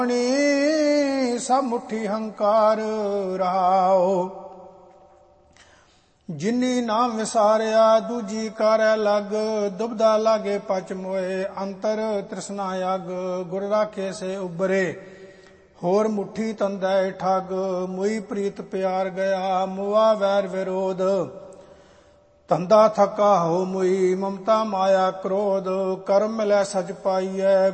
ਸਭ ਮੁਠੀ ਹੰਕਾਰ ਰਹਾਓ। ਜਿਨੀ ਨਾਮ ਵਿਸਾਰਿਆ ਦੂਜੀ ਕਰੈ ਲਗ, ਦੁਬਦਾ ਲਾਗੇ ਪਚ ਮੋਏ ਅੰਤਰ ਤ੍ਰਿਸ਼ਨਾ ਅਗ। ਗੁਰ ਰਾਖੇ ਸੇ ਉਬਰੇ ਹੋਰ ਮੁਠੀ ਤੰਦੈ ਠੱਗ, ਮੁਈ ਪ੍ਰੀਤ ਪਿਆਰ ਗਿਆ ਮੁਆ ਵੈਰ ਵਿਰੋਧ। ਧੰਦਾ ਥਕਾ ਹੋ ਮੁਈ ਮਮਤਾ ਮਾਇਆ ਕ੍ਰੋਧ, ਕਰਮ ਮਿਲੈ ਸਚ ਪਾਈਐ